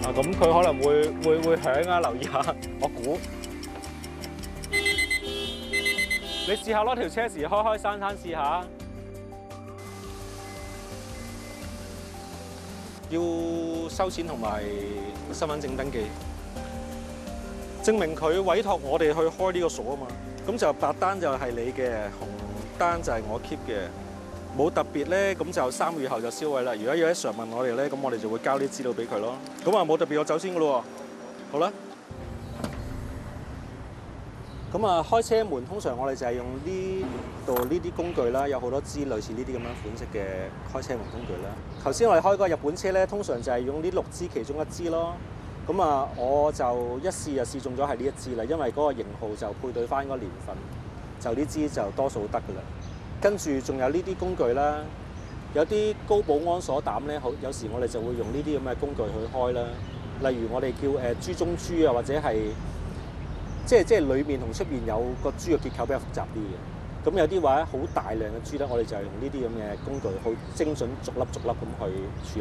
啊，咁佢可能會響啊，留意下。我估你試下攞條車匙開開閂閂試下。要收錢同埋身份證登記，證明佢委託我哋去開呢個鎖啊嘛。咁就白單就係你嘅，紅單就係我 keep 嘅。冇特別咧，咁就3個月後就銷毀啦。如果有一常問我哋咧，咁我哋就會交啲資料俾佢咯。咁啊冇特別，我走先噶咯喎。好啦。咁啊，開車門通常我哋就係用呢啲工具啦，有好多支類似呢啲咁樣款式嘅開車門工具啦。頭先我哋開嗰個日本車咧，通常就係用呢6支其中1支咯。咁啊，我就一試就試中咗係呢一支啦，因為嗰個型號就配對翻嗰個年份，就呢支就多數得噶啦。跟住仲有呢啲工具啦，有啲高保安鎖膽咧，有時我哋就會用呢啲咁嘅工具去開啦。例如我哋叫豬中珠啊，或者係即係裏面同出面有個珠嘅結構比較複雜啲嘅。咁有啲話好大量嘅珠咧，我哋就係用呢啲咁嘅工具去精準逐粒咁去處理。